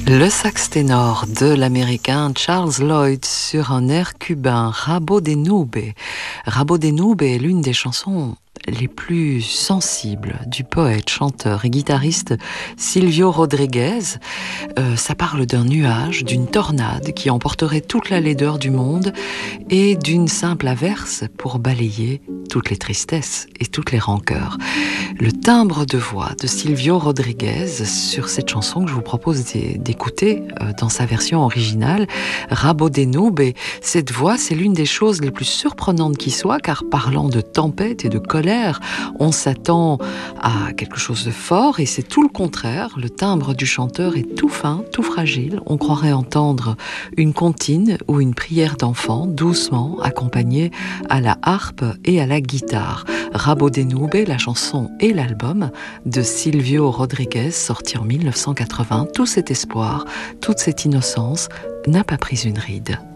Le sax ténor de l'américain Charles Lloyd sur un air cubain, Rabo de Nube. Rabo de Nube est l'une des chansons les plus sensibles du poète, chanteur et guitariste Silvio Rodríguez. Ça parle d'un nuage, d'une tornade qui emporterait toute la laideur du monde et d'une simple averse pour balayer toutes les tristesses et toutes les rancœurs. Le timbre de voix de Silvio Rodríguez sur cette chanson que je vous propose d'écouter dans sa version originale, Rabo de Nube. Cette voix, c'est l'une des choses les plus surprenantes qui soit, car parlant de tempête et de colère, on s'attend à quelque chose de fort et c'est tout le contraire. Le timbre du chanteur est tout fin, tout fragile. On croirait entendre une comptine ou une prière d'enfant, doucement accompagnée à la harpe et à la guitare. Rabo de Nube, la chanson et l'album de Silvio Rodríguez, sorti en 1980. Tout cet espoir, toute cette innocence n'a pas pris une ride.